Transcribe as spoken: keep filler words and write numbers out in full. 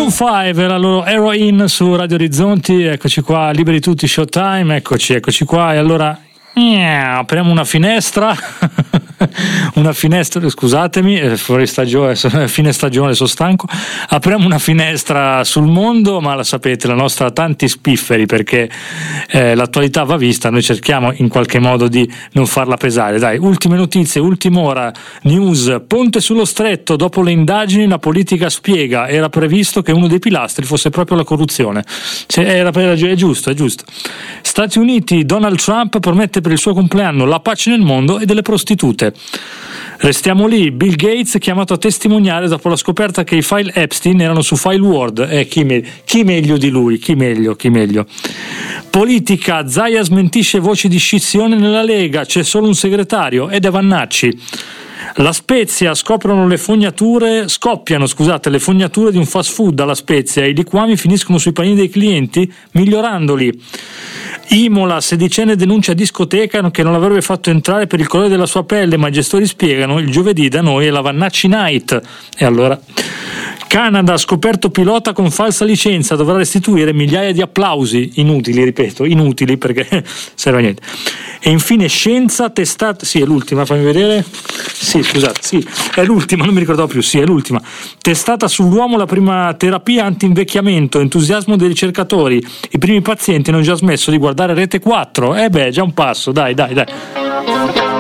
Maroon cinque e la loro Heroin su Radio Orizzonti. Eccoci qua, liberi tutti, Showtime. Eccoci, eccoci qua. E allora apriamo una finestra. Una finestra, scusatemi, fuori stagione, fine stagione, sono stanco. Apriamo una finestra sul mondo, ma la sapete, la nostra ha tanti spifferi, perché eh, l'attualità va vista, noi cerchiamo in qualche modo di non farla pesare. Dai, ultime notizie, ultima ora, news, ponte sullo stretto, dopo le indagini la politica spiega, era previsto che uno dei pilastri fosse proprio la corruzione. Cioè, era, è giusto, è giusto. Stati Uniti, Donald Trump promette per il suo compleanno la pace nel mondo e delle prostitute. Restiamo lì, Bill Gates chiamato a testimoniare dopo la scoperta che i file Epstein erano su FileWorld. Eh, chi, me- chi meglio di lui, chi meglio, chi meglio. Politica, Zaia smentisce voci di scissione nella Lega, c'è solo un segretario ed è Vannacci. La Spezia, scoprono le fognature, scoppiano scusate, le fognature di un fast food alla Spezia e i liquami finiscono sui panini dei clienti migliorandoli. Imola, sedicenne denuncia discoteca che non l'avrebbe fatto entrare per il colore della sua pelle, ma i gestori spiegano il giovedì da noi è la Vannacci Night. E allora Canada, scoperto pilota con falsa licenza, dovrà restituire migliaia di applausi inutili, ripeto, inutili perché serve a niente. E infine scienza, testata, sì è l'ultima, fammi vedere, sì scusate, sì è l'ultima, non mi ricordavo più, sì è l'ultima, testata sull'uomo la prima terapia anti-invecchiamento, entusiasmo dei ricercatori, i primi pazienti hanno già smesso di guardare Rete quattro, eh beh già un passo, dai dai dai.